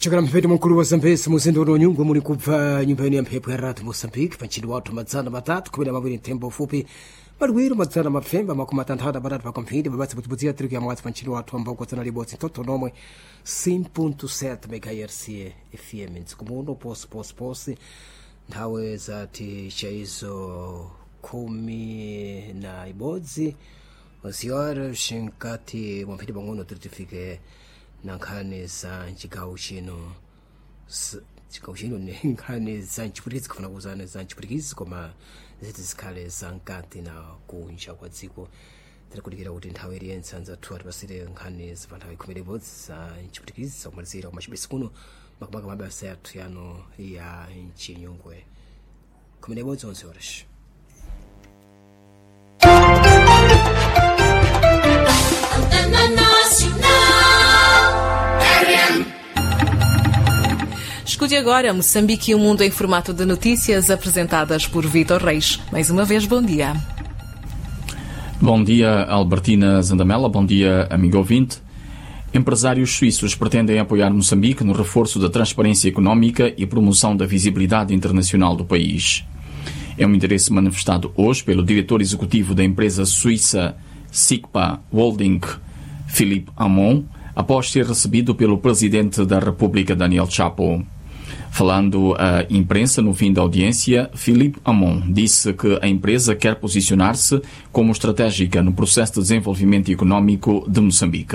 chakram pedi mkuru Zambesi muzindo no nyungu muni kuva nyumbani ya mpepo ya ratu Mosambiki panchini watu mazana matatu kumina mawini tembo fupi maruwiru mazana mafemba makumatantahada baratu pakompindi babasi butubuzia triku ya mwati panchini watu ambao kwa tana liboti toto nomwe 5.7 MHz FM nzikumuno posi ndawe zati shaizo 10 na ibodzi wasiwara shinkati mwampidi banguno tulitifike nankane za nchigawo chino ni nkhani za nchipwitikizi kufuna kuzana za nchipwitikizi koma ziti zikhale za nkati na kunja kwa dziko tikulikira kuti nthawi iliyense anzathu atipasire nkhani za nthawi 10 za nchipwitikizi zakumalizira kumachibesi kuno makamaka mabasa yathu yano ya nchinyungwe 10 onse horas. Escute agora Moçambique e o Mundo em formato de notícias apresentadas por Vítor Reis. Mais uma vez, bom dia. Bom dia, Albertina Zandamela. Bom dia, amigo ouvinte. Empresários suíços pretendem apoiar Moçambique no reforço da transparência económica e promoção da visibilidade internacional do país. É um interesse manifestado hoje pelo diretor executivo da empresa suíça SICPA Holding, Philippe Hamon, após ser recebido pelo presidente da República, Daniel Chapo. Falando à imprensa no fim da audiência, Philippe Hamon disse que a empresa quer posicionar-se como estratégica no processo de desenvolvimento económico de Moçambique.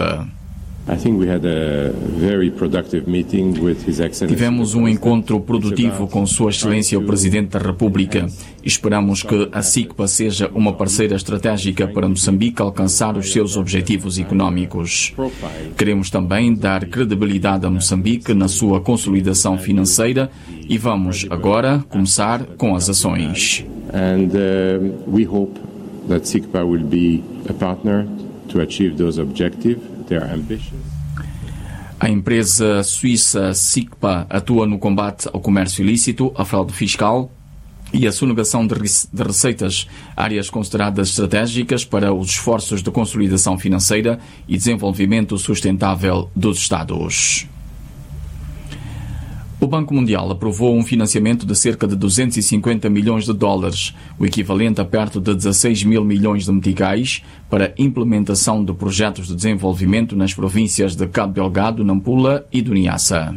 Tivemos um encontro produtivo com Sua Excelência o Presidente da República. Esperamos que a SICPA seja uma parceira estratégica para Moçambique alcançar os seus objetivos económicos. Queremos também dar credibilidade a Moçambique na sua consolidação financeira e vamos agora começar com as ações. We hope that SICPA will be a partner to achieve those objectives. A empresa suíça SICPA atua no combate ao comércio ilícito, à fraude fiscal e à sonegação de receitas, áreas consideradas estratégicas para os esforços de consolidação financeira e desenvolvimento sustentável dos Estados. O Banco Mundial aprovou um financiamento de cerca de 250 milhões de dólares, o equivalente a perto de 16 mil milhões de meticais, para a implementação de projetos de desenvolvimento nas províncias de Cabo Delgado, Nampula e do Niassa.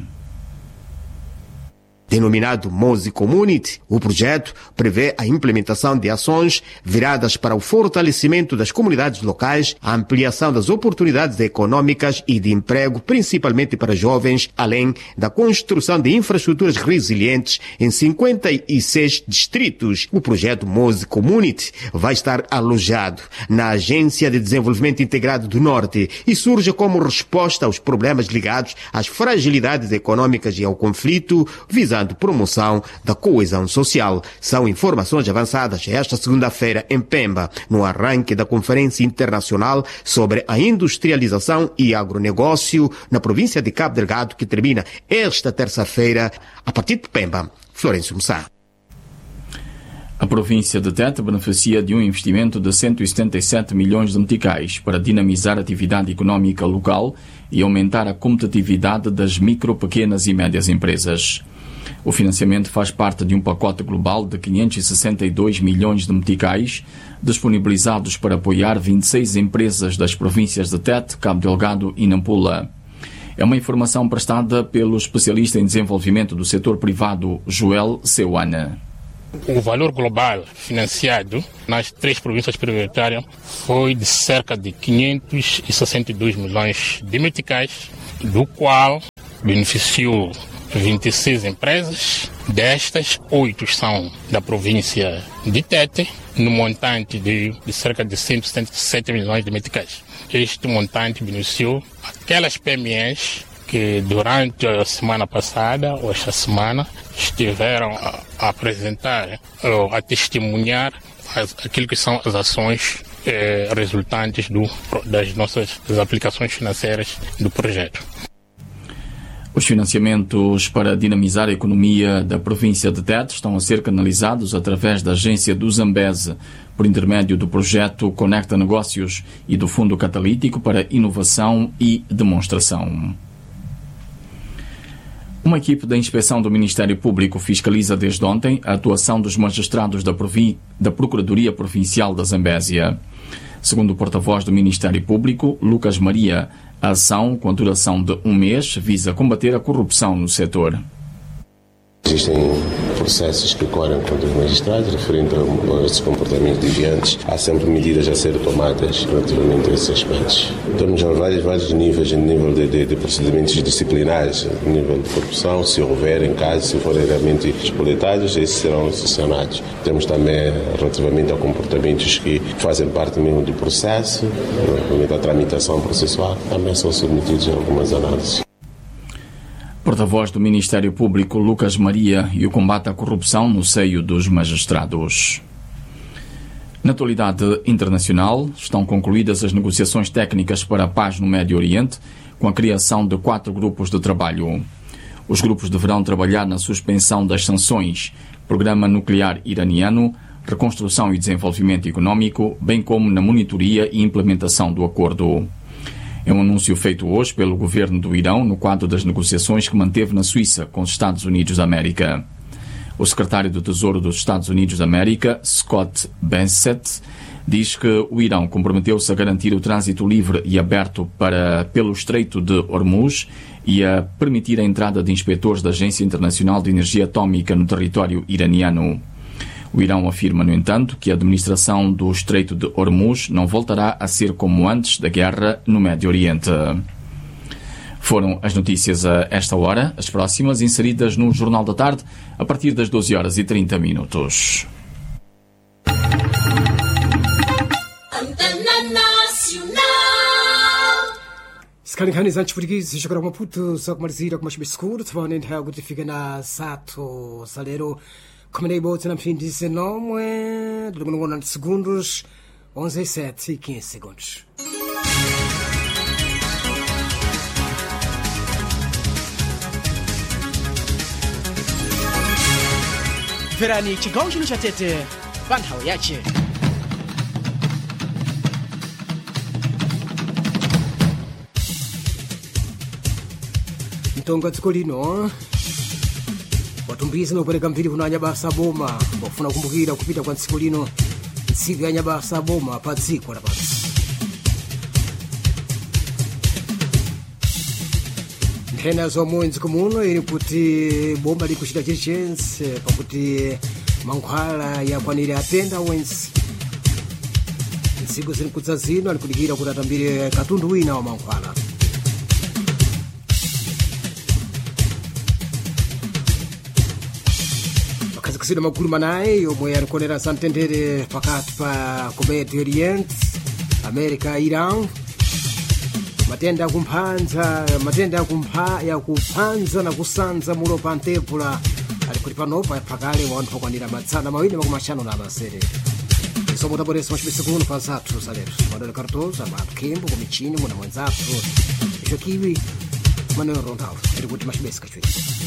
Denominado Mozi Community, o projeto prevê a implementação de ações viradas para o fortalecimento das comunidades locais, a ampliação das oportunidades econômicas e de emprego, principalmente para jovens, além da construção de infraestruturas resilientes em 56 distritos. O projeto Mozi Community vai estar alojado na Agência de Desenvolvimento Integrado do Norte e surge como resposta aos problemas ligados às fragilidades econômicas e ao conflito, visando promoção da coesão social. São informações avançadas esta segunda-feira em Pemba, no arranque da Conferência Internacional sobre a Industrialização e Agronegócio na província de Cabo Delgado, que termina esta terça-feira. A partir de Pemba, Florencio Mussá. A província de Tete beneficia de um investimento de 177 milhões de meticais para dinamizar a atividade económica local e aumentar a competitividade das micro, pequenas e médias empresas. O financiamento faz parte de um pacote global de 562 milhões de meticais, disponibilizados para apoiar 26 empresas das províncias de Tete, Cabo Delgado e Nampula. É uma informação prestada pelo especialista em desenvolvimento do setor privado, Joel Seuana. O valor global financiado nas 3 províncias prioritárias foi de cerca de 562 milhões de meticais, do qual beneficiou 26 empresas, destas 8 são da província de Tete, no montante de cerca de 177 milhões de meticais. Este montante beneficiou aquelas PMEs que durante a semana passada ou esta semana estiveram a apresentar ou a testemunhar aquilo que são as ações resultantes das aplicações financeiras do projeto. Os financiamentos para dinamizar a economia da província de Tete estão a ser canalizados através da agência do Zambeze, por intermédio do projeto Conecta Negócios e do Fundo Catalítico para Inovação e Demonstração. Uma equipe da Inspeção do Ministério Público fiscaliza desde ontem a atuação dos magistrados da Procuradoria Provincial da Zambésia. Segundo o porta-voz do Ministério Público, Lucas Maria, a ação, com duração de 1 mês, visa combater a corrupção no setor. Existem processos que correm contra os magistrados referente a esses comportamentos desviantes. Há sempre medidas a ser tomadas relativamente a esses aspectos. Temos vários níveis, nível de procedimentos disciplinares, nível de corrupção, se houver, se forem realmente exploitados, esses serão sancionados. Temos também relativamente a comportamentos que fazem parte mesmo do processo, relativamente à tramitação processual, também são submetidos a algumas análises. Porta-voz do Ministério Público, Lucas Maria, e o combate à corrupção no seio dos magistrados. Na atualidade internacional, estão concluídas as negociações técnicas para a paz no Médio Oriente, com a criação de 4 grupos de trabalho. Os grupos deverão trabalhar na suspensão das sanções, programa nuclear iraniano, reconstrução e desenvolvimento económico, bem como na monitoria e implementação do acordo. É um anúncio feito hoje pelo governo do Irão no quadro das negociações que manteve na Suíça com os Estados Unidos da América. O secretário do Tesouro dos Estados Unidos da América, Scott Bessent, diz que o Irão comprometeu-se a garantir o trânsito livre e aberto pelo Estreito de Hormuz e a permitir a entrada de inspetores da Agência Internacional de Energia Atômica no território iraniano. O Irão afirma, no entanto, que a administração do Estreito de Hormuz não voltará a ser como antes da guerra no Médio Oriente. Foram as notícias a esta hora, as próximas inseridas no Jornal da Tarde, a partir das 12h30. Skalinkhani za Português chegou Maputo só kumalizira com mais escuro tuvaonendha kuti tifike na sato salero combinei bote na fim de 19 de segundos 11:07 e 15 segundos. Verani chigawo chino cha Tete pa nthawi yache. Mtonga dziko lino watumbizi nopereka mbiri kuna anyabasa boma wafuna kukumbukira kupita kwa dziko lino tsiku ya anyabasa boma pa dziko lapansi. Nthena zomwe mdziko muno ili kuti boma likuchita chilichonse pakuti mankhwala yakwanire atenda wense. Ntsiku zilikudza zino alikudikira kuti atambire katundu wina wa mankhwala. Kusida magulu manayi yomwe alikonera samtendere pakati pa Médio Oriente, America, Iran. Matenda yakuphanza na kusanza mulo pa ntebula alikuti panopa pakale wanthu okwanira matsana mawiri makumashano na masere. Isomo taboresa machibisikuno pa zathu saletu. Madole kartoza makhimbo kumichini muna mwenzathu. Icho kiwi maneno rondao alikuti machibesika chwe.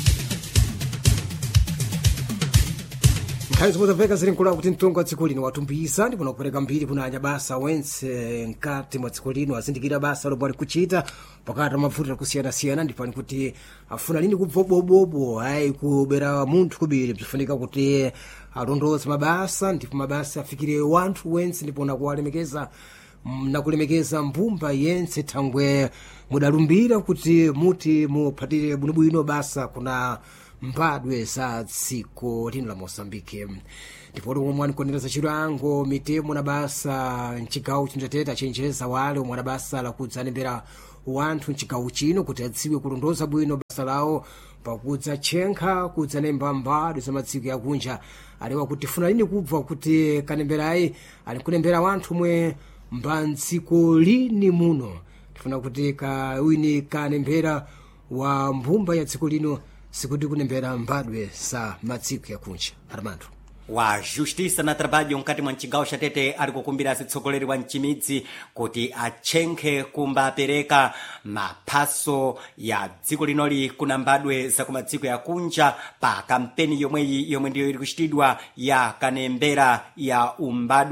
Nkhazi muzamveka zilinkula kuti mtongo wa dziko lino watumbisa ndipo nakupereka mbiri kuna anyabasa wense mkati mwa dziko lino azindikira basa lomwe ali kuchita pakati mavuto kusiyana-siyana ndipo ani kuti afuna lini kubva bobobo ayi kubera munthu kubiri bzifunika kuti alondoze mabasa ndipo mabasa afikire wanthu wense ndipo nakulemekeza mbumba yense thangwe mudalumbira kuti muti muphatire bwinobwino basa kuna mbadwe za dziko lino la Moçambique. Ndipo lomwe anikonera chilango mitemo na basa mchigawo chino cha Tete achenjeza wale omwe na basa lakudzanembera wanthu mchigawo chino kuti adziwe kulondoza bwino basa lawo pakudza chenkha kudzanemba mbadwe za madziko yakunja. Alewa kuti funa lini kubva kuti kanemberayi alikulembera wanthu omwe mbandziko lini muno. Tifuna kuti kawini kanembera wa mbumba ya dziko lino sikuti kunembera mbadwe za madziko yakunja. Armando wa justiça na trabalho mkati mwa mchigawo cha Tete alikukumbira atsogoleri wa mchimidzi kuti achenkhe kumbapereka maphaso ya dziko linoli kuna mbadwe za kumadziko yakunja pa kampeni yomwe ndiyo ili kuchitidwa ya kanembera ya umbadwe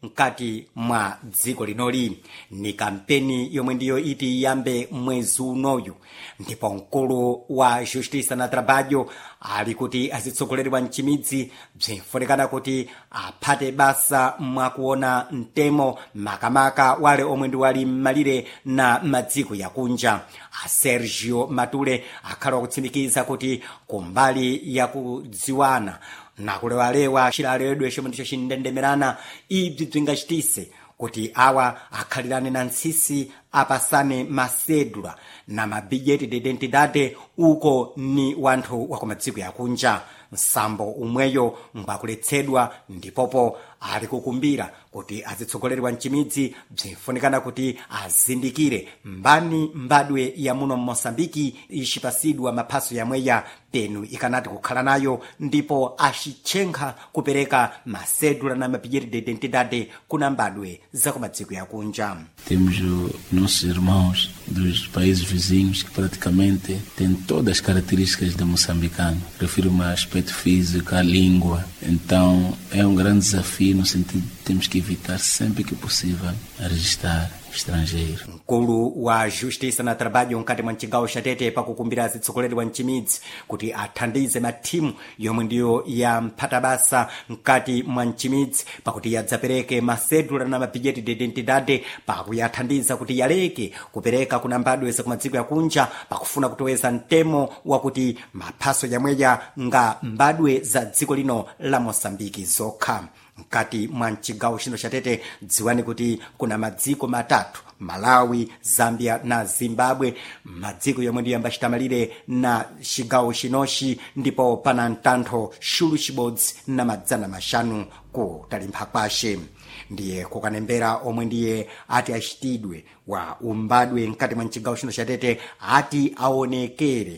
mkati mwa dziko linoli. Ni kampeni yomwe ndiyo iti iyambe mwezi unoyu, ndipo mkulu wa Justiça na Trabalho ali kuti azitsogoleri wa mchimidzi bzinfunikana kuti aphate basa mwakuona mtemo makamaka wale omwe ndi wali m'malire na madziko yakunja. A Sergio Matule akhala kutsimikiza kuti kumbali ya kudziwana na kulewalewa chilaledwe chomwe ndicho chindendemerana ibzi bzingachitise kuti awa akhalirane na ntsisi apasane masedula na mabijeti de identidade uko ni wanthu wa kumadziko yakunja. Msambo umweyo ngwakuletsedwa ndipopo ali kukumbira kuti azitsogoleri wa mchimidzi bzinfunikana kuti azindikire mbani mbadwe ya muno Mosambiki ichipasidwa maphaso yamweya penu ikanati kukhala nayo, ndipo achichenkha kupereka masedula na mabijeti de identidade kuna mbadwe za kumadziko yakunja. Temos nossos irmãos dos países vizinhos que praticamente têm todas as características de moçambicano. Refiro-me ao aspecto físico, à língua. Então é grande desafio no sentido de temos que evitar sempre que possível a registrar estrangeiro. Mkulu wa Justiça na Trabalho mkati mwa mchigawo cha Tete pakukumbira azitsogoleri wa mchimidzi kuti athandize matimu yomwe ndiyo ya mphatabasa mkati mwa mchimidzi pakuti yadzapereke masedula na mabijeti de identidade pakuyathandiza kuti yaleke kupereka kuna mbadwe za kumadziko yakunja pakufuna kutoweza mtemo wakuti maphaso yamweya nga mbadwe za dziko lino la Mosambiki zokha. Mkati mwa mchigawo chino cha Tete dziwani kuti kuna madziko matatu, Malawi, Zambia na Zimbabwe, madziko yomwe ndiyo yambachitamalire na chigawo chinochi, ndipo pana mtantho xulu chibodzi na madzana maxanu kutalimpha kwashe. Ndiye kukanembera omwe ndiye ati achitidwe wa umbadwe mkati mwa mchigawo chino cha Tete ati aonekere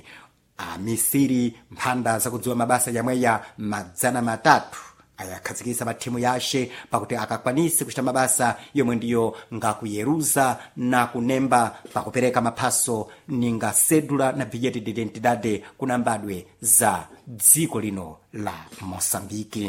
amisiri mphanda zakudziwa mabasa yamweya madzana matatu ayakhazikisa mathimu yashe pakuti akakwanise kuchita mabasa yomwe ndiyo ngakuyeruza na kunemba pakupereka maphaso ninga sedula na bijeti de identidade kuna mbadwe za dziko lino la Mosambiki.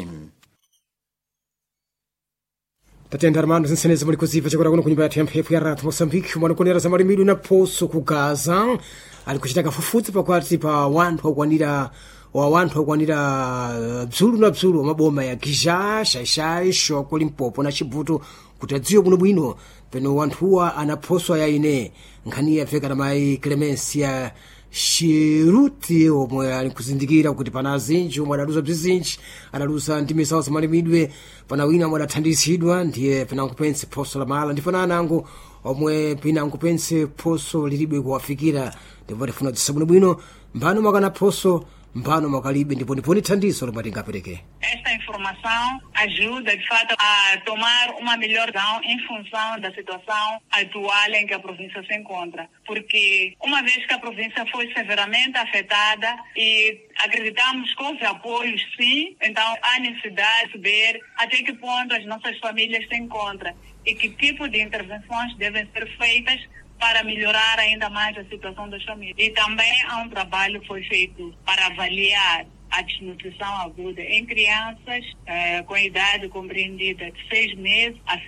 Tatenda Armando zinseneza muli kuziva chakura kuno kunyumba yathu ya mphepo ya Radio Mosambiki mwana kunera za malimidwe na poso ku Gaza ali kuchita kafufuzi pakwati pa wanthu akwanira bzulu na bzulu maboma ya Gija, Xaixai, Xoko, Limpopo na Chibuto kuti adziwe kuno bwino peno wanthuwa anaphoswa yaine nkhani yabveka na mayi Clemencia Shiruti omwe ali kuzindikira kuti pana azinji omwe adaluza bzizinji adaluza ndime zawo za malimidwe, pana wina omwe adathandizidwa ndiye pena nkupense phoso la mala ndipo na anango omwe pina nkupense phoso lilibe kuwafikira ndipo tifuna tisabwino bwino mbano makana phoso mbano makalibe ndipo ni thandizo lomwe tingapereke. Esta informação ajuda de fato a tomar uma melhor decisão em função da situação atual em que a província se encontra, porque uma vez que a província foi severamente afetada e acreditamos que houve apoio sim, então há necessidade de ver até que ponto as nossas famílias se encontram e que tipo de intervenções devem ser feitas para melhorar ainda mais a situação das famílias. E também há trabalho que foi feito para avaliar a desnutrição aguda em crianças com idade compreendida de 6 meses a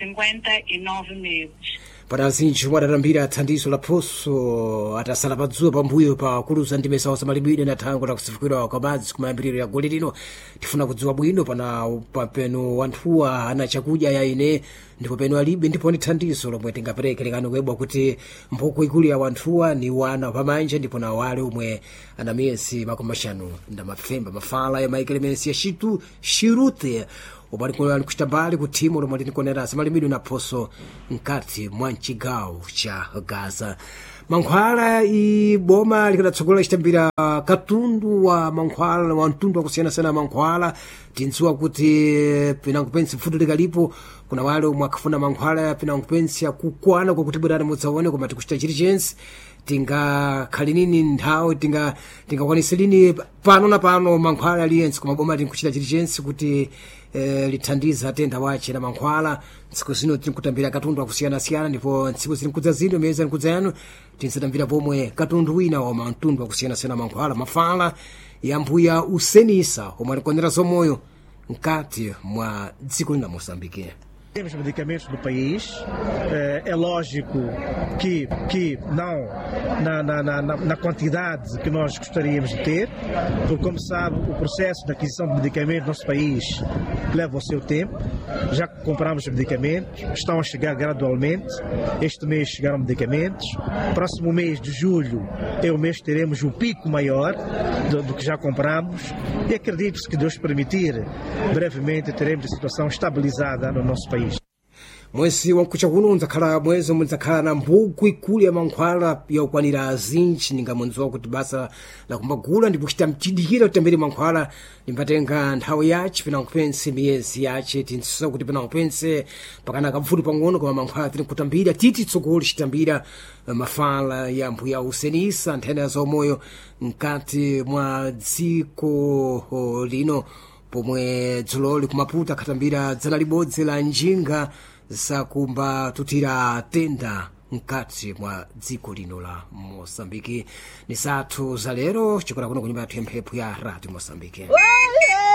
59 meses. Para azinji wadarambira thandizo la phoso atasala padzuwa pambuyo pa kuluza ndime zawo za malimidwe na thango la kusifikira kwa madzi kumayambiriro ya goli lino. Tifuna kudziwa bwino pano wanthuwa ana chakudya yaine ndipo peno alibe ndipo ni thandizo lomwe tingapereke lekano kwebwa kuti mboko ikulu ya wanthuwa ni wana pamanja ndipo na wale omwe ana miyezi makumi ashanu nda mafemba mafala ya mayi Clemencia Shiruti ubali kuchita mbali kuthimu lomwe linikonera za malimidwe na phoso mkati mwa mchigawo cha Gaza. Mankhwala iboma likadatsogola chitambira katundu wa mankhwala wa mtundu wa kusiyana-siyana mankhwala tindziwa kuti pinankupensi futo likalipo kuna wale omwe akafuna mankhwala pinankupensi akukwana kwa kuti bwerani mudzaone koma tikuchita chilichonse tingakhali nini nthawi tingakwanise lini pano na pano mankhwala aliyense koma boma tinkuchita chilichonse kuti lithandiza atenda wache na mankhwala. Ntsiku zino tinkutambira katundu akusiyana-siyana ndipo ntsiku zinkudza zino miyezi nkudza yanu tinsatambira pomwe katundu wina wa mtundu akusiyana-siyana mankhwala mafala ya mbuya usenisa omwe alikonera zomoyo mkati mwa dziko lina Mosambiki. Temos medicamentos no país, é lógico que não na quantidade que nós gostaríamos de ter, porque, como sabe, o processo de aquisição de medicamentos no nosso país leva o seu tempo. Já compramos medicamentos, estão a chegar gradualmente. Este mês chegaram medicamentos. Próximo mês de julho é o mês que teremos um pico maior do que já compramos. E acredito que, se Deus permitir, brevemente teremos a situação estabilizada no nosso país. mwezi wankucha kuno nzakhala mwezi omwe nzakhala na mbuku ikulu ya mankhwala yokwanira azinji ninga mwenziwa kuti basa la kumagula ndipo kuchita mchidikira kutembere mankhwala limbatenga nthawi yace pena kupense miyezi yace tinso kuti pena kupense pakana kamfuti pang'ono koma mankhwala tili kutambira titi tsogolo chitambira mafala ya mbuya usenisa nthene zomoyo mkati mwa dziko lino pomwe dzuloli kumaputa khatambira dzana libodzi la njinga zakumba tutira tenda mkati mwa dziko lino la Mosambiki. Ni sathu za lero chikola kuno kunyumba yathu ya mphepo ya Radio Mosambiki.